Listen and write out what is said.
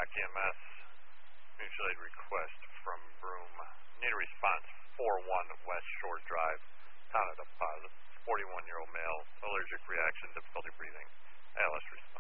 Rock EMS, mutual aid request from Broome. Need a response 41 West Shore Drive, Canada, positive. 41-year-old male, allergic reaction, difficulty breathing. ALS response.